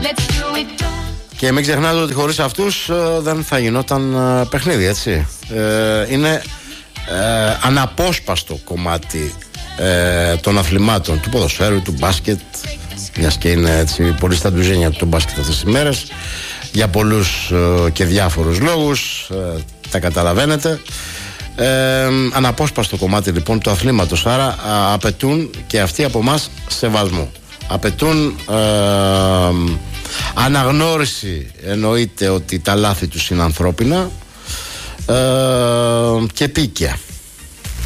Και μην ξεχνάτε ότι χωρίς αυτούς δεν θα γινόταν παιχνίδι, έτσι. Είναι αναπόσπαστο κομμάτι των αθλημάτων, του ποδοσφαίρου, του μπάσκετ, μιας και είναι έτσι πολύ στα ντουζένια του μπάσκετ αυτές τις ημέρες, για πολλούς και διάφορους λόγους, τα καταλαβαίνετε. Αναπόσπαστο κομμάτι λοιπόν του αθλήματος, άρα απαιτούν και αυτοί από μας σεβασμό, απαιτούν αναγνώριση, εννοείται ότι τα λάθη τους είναι ανθρώπινα, και επίκαια.